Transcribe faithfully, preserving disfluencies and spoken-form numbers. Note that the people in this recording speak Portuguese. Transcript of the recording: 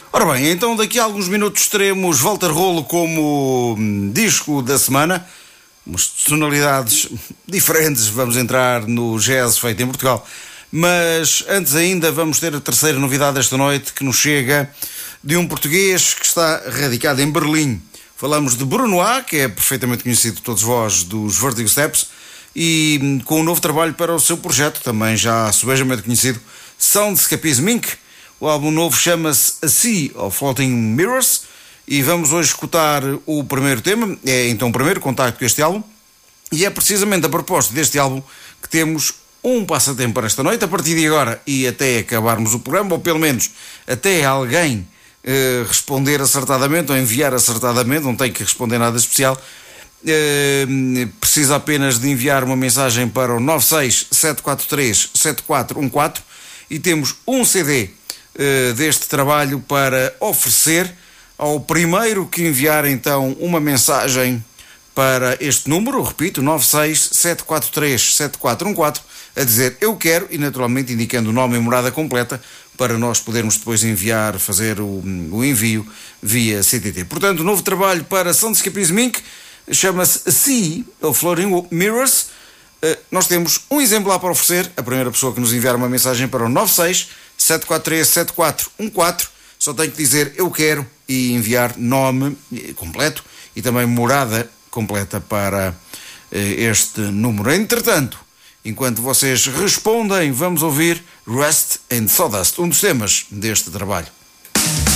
Ora bem, então daqui a alguns minutos teremos Walter Rolo como disco da semana, umas tonalidades diferentes, vamos entrar no jazz feito em Portugal. Mas antes ainda vamos ter a terceira novidade desta noite, que nos chega de um português que está radicado em Berlim. Falamos de Bruno A, que é perfeitamente conhecido de todos vós dos Vertigo Steps, e com um novo trabalho para o seu projeto, também já subejamente conhecido, Soundscapism incorporated. O álbum novo chama-se A Sea of Floating Mirrors e vamos hoje escutar o primeiro tema, é então o primeiro contacto com este álbum, e é precisamente a propósito deste álbum que temos um passatempo para esta noite, a partir de agora e até acabarmos o programa, ou pelo menos até alguém eh, responder acertadamente ou enviar acertadamente, não tem que responder nada especial. Eh, precisa apenas de enviar uma mensagem para o nove seis sete quatro três sete quatro um quatro e temos um C D uh, deste trabalho para oferecer ao primeiro que enviar então uma mensagem para este número, repito, nove seis sete quatro três sete quatro um quatro, a dizer eu quero e naturalmente indicando o nome e morada completa para nós podermos depois enviar, fazer o, o envio via C T T. Portanto, novo trabalho para Soundscapism incorporated, chama-se A Sea of Floating Mirrors. Uh, nós temos um exemplar para oferecer. A primeira pessoa que nos enviar uma mensagem para o nove seis sete quatro três sete quatro um quatro só tem que dizer eu quero e enviar nome completo e também morada completa para uh, este número. Entretanto, enquanto vocês respondem, vamos ouvir Rust and Sawdust, um dos temas deste trabalho.